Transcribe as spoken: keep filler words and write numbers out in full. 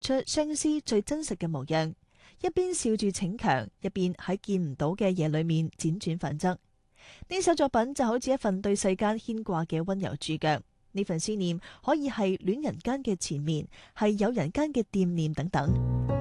出相思最真實嘅模樣，一邊笑住逞強，一邊喺見唔到嘅嘢裏面輾轉反側。呢首作品就好似一份對世間牽掛嘅溫柔注腳，呢份思念可以係戀人間嘅纏綿，係友人間嘅惦念等等。